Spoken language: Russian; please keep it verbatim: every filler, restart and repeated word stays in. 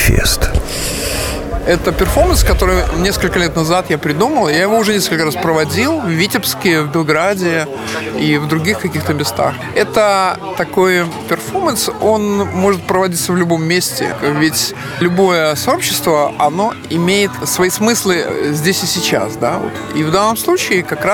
Манифест. Это перформанс, который несколько лет назад я придумал. Я его уже несколько раз проводил в Витебске, в Белграде и в других каких-то местах. Это такой перформанс, он может проводиться в любом месте. Ведь любое сообщество, оно имеет свои смыслы здесь и сейчас. Да? И в данном случае как раз